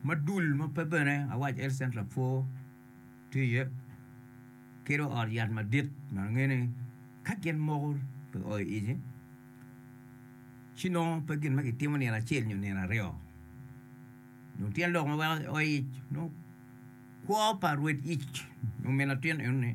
madul ma pebene awaj el central fo tiye kero or yat madit ma ngene kagen mogol pe oi ije sino pegin ma kitimo ni na chel nyu ni na reo no tien lo ma oi no ko parwet ich no mena tien ene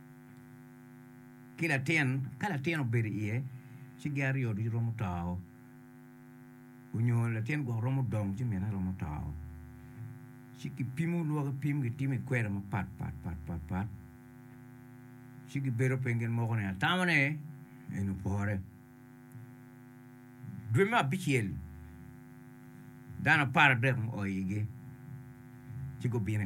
kila tien oberi ie sigari odi romo tao unyo la tien go romo dong ji mena romo tao siki pimu lo pim ki timi kwera ma pat siki bero pengen mo ne tamane eno pore Dwema bichiel dana para dek mo oige chigo bine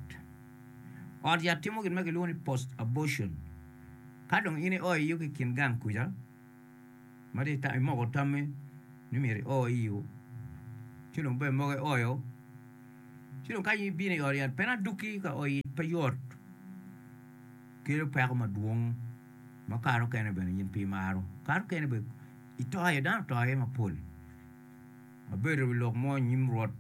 Oryat timo gin magi luni post abortion kadong ini oi yuki kin gang kuja mari ta imo tame nimeri oi yu chilong be mo oyo chilong kai bine oryat pena duki ka oi payot kilo pa ko maduong makaro kene ben yin pi maro kar kene be itoya dan toya mapul abere lo mo nyimrot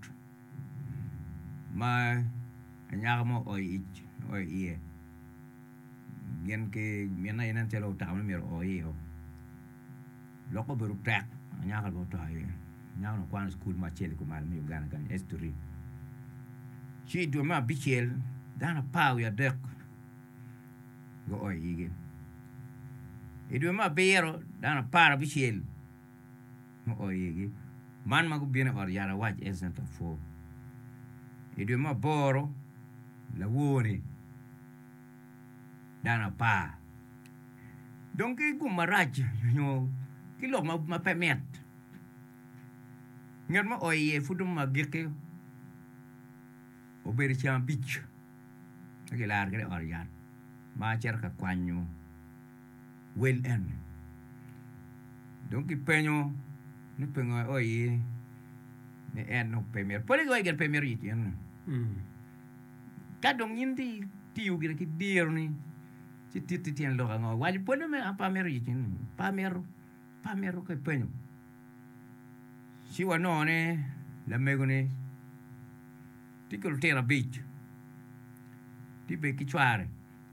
ma anyaka mo oi ie yen ke mena yen telo ta me oi ho loko beru tak anyaka lo toya nyaka no kwan school ma chele ko mal mi ugana kan history chi do ma bichel dana pau ya dek go oi ige Idu ma bero dana para bichel mo oi man ma gubine or yara waj esenta fo Idu ma boro la woni dana pa donc ku maraj no kilo ma pemet ngar ma oi fudu ma geke oberi cham bich ke lar gre or yar ma cerca kwanyo well en donc penyo ni pengo oi ni en no premier pole go gel premier yit en kadong yindi tiu gire ki dir ni ci titien lo ngo wal pole me apa mer yit pa mer ko penyo si wa no ne la megone tikol tera beach ti be ki chware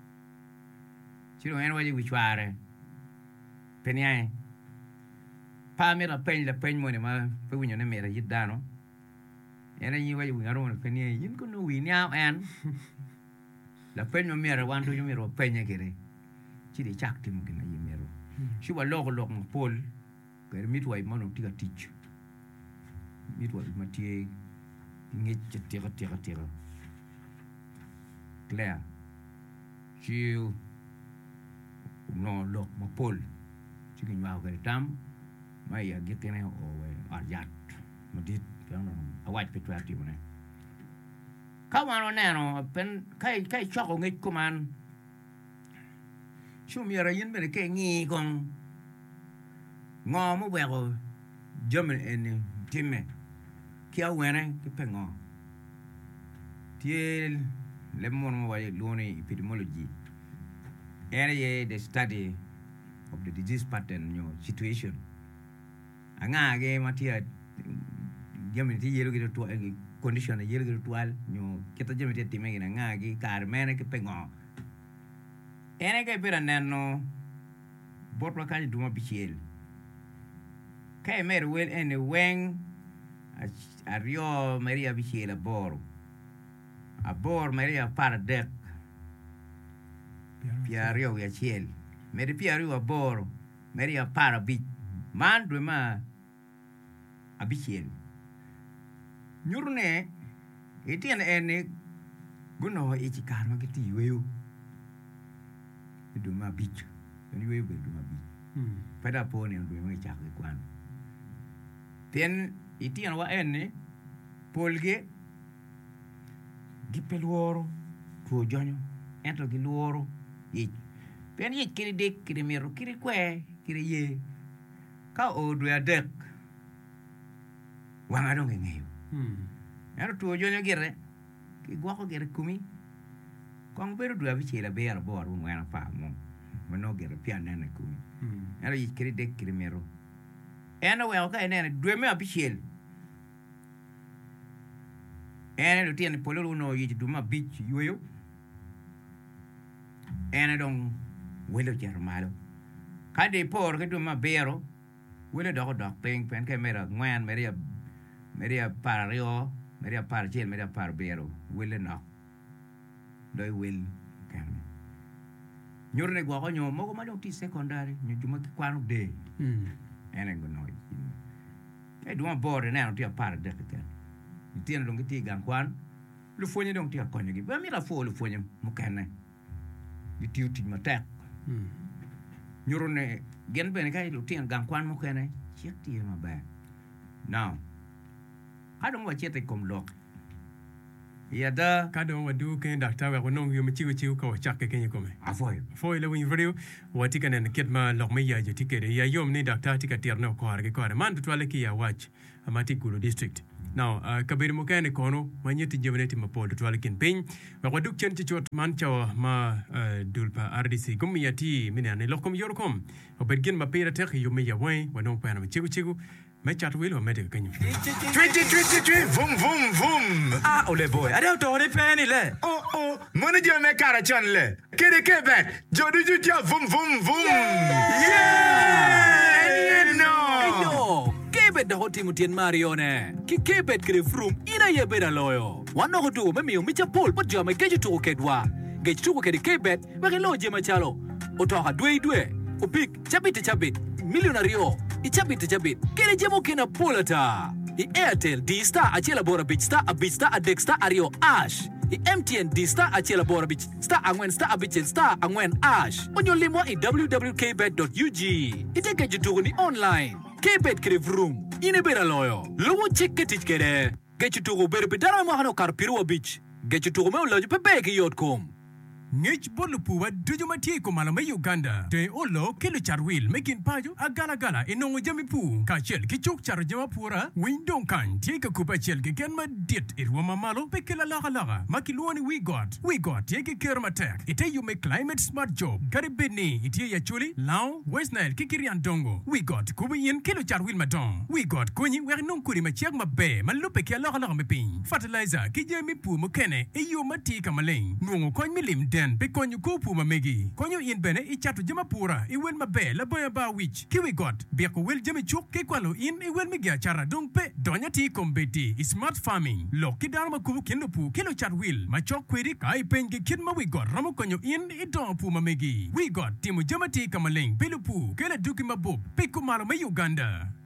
ci lo en wali wi chware Peniai pa mera pen la pen mo ne ma pe winyo ne mera yidano ena yi wa yu ngaro ne peniai yin ko no wi nyao en la pen mo mera wan to mera pen ye kere ci di chak tim gina yi mero shi wa log mo pol ker mitwai mo no tiga tich mitwai ma tie ngi tira Claire shi no log mo pol Chicken wow ke tam mai ya gitene o aryat modit piano a white petrati one kawano neno pen kai choko ngit kuman shumira yin mere ke ngi kong ngo mo wego jamen en timme kia wene ke pengo tie le mon mo waye loni epidemiology area the study of the disease pattern situation anga ge matia jamen ti yelo ge to condition yelo ge toal kita jamen ti time ge nga ge kar mene ke pengo ene ke pera neno botwa kan duma bichel kai mer wel ene wen ario maria bichel abor maria paradek piario ya chiel Meri piaru aboro, meri a para bit, man dwema abichiel. Nyurne, etian ene, guno ichi karma kiti weo. Dwema bit, ni weo be dwema bit. Pada pone dwema ichak kwan. Ten etian wa ene, polge, gipeluoro, tuo jonyo, ento giluoro, ich. Pen yit kiri dik, kiri miru, kiri kwe, kiri ye. Ka o dwe dek. Wanga dong ngeyo. Ano tuo jonyo gire. Ki gwako gire kumi. Kong beru dwe bichila bera bor wangana pa mo. Mano gire pia nene kumi. Ano yit kiri dik, kiri miru. Ano weo ka enene dwe me abichil. ene lo tiene polo no yi du ma beach yoyo ene don welo jermalo kade por ke du ma bero welo do peng pen ke mera ngwan meria pario meria parchel meria par bero welo no doi wel kan nyorne gwa ko nyomo ko ma don ti secondary nyu juma ki kwanu de ene go no e du ma bore na ti par de ke tiene dong ti gan kwan lu fonye dong ti akonyo gi ba mi la fo lu fonye mo kenne di ti ma tek nyorone gen bene kay lu tiene gan kwan mo kenne chek ti ma ba now kadong wa chete kom lok ya da kadong wa du ken doctor wa no yo mi chiu ko chak ke ken ko me foi le win video wa ti kan en ket ma lok me ya je ti ke ya yom ni doctor ti ka tierno ko har ke ko man tu wale ki ya watch amati Gulu district now kabir mo kene kono manyeti jebneti ma pol to wale kin pin wa duk chen ti chot man chaw ma dulpa RDC gum yati minane lokom yorkom obergin ma pera tek yo me ya wen wa no pa na chigu me chat wil o me de kanyu 2023 vum ole boy ada to ni pen ile mona je me kara chan le kede kebet jodu ju ja vum no kebet da hoti mutien Mario ne ki kebet kre frum ina ye beda loyo wano ko tu me mi mi chapol but jama geju to kedwa geju to kede kebet wa ke lo je ma chalo o to ha dwe o big chabit millionario I chabit kere jemo kena polata I Airtel D star achela bora bich star a bich star a dex star ario ash I MTN D star achela bora bich star angwen star a bich star angwen ash onyo limo I www.kbet.ug iteke jutugu ni online kbet kere vroom ine bera loyo lowo check ketich kere gechutugu berbe dara mo hano karpiru bich gechutugu me uloju pepeke yotkom Ngech bolupu wa dujuma tie ko malama Uganda te olo kilo charwil mekin pajo agala inongo jami pu ka chel ki chuk char jama pura windon kan tie ka kupa chel ke ken ma dit irwa mamalo pe kala laga makiluani we got tie ke kerma tek ite you make climate smart job karibini itie ya chuli lao West Nile kikirian dongo we got kubiyin kilo charwil madon we got konyi we non kuri ma chek mabe malupe ke laga me pin fertilizer ki jami pu mo kene e yo mati kamaleng nungo kon milim pe konyu kupu mamegi konyu in bene I chatu jama pura I wel mabe la boya ba wich ki we got be ko wel jame chuk ke kwalo in I wel mega chara dong pe donya ti kombeti smart farming lo ki dar ma kubu kendo pu kilo chat wil ma chok kweri kai penge kin ma we got ramo konyu in I don pu mamegi we got timu jama ti kamaleng pelu pu kele duki mabub pe ko malo ma Uganda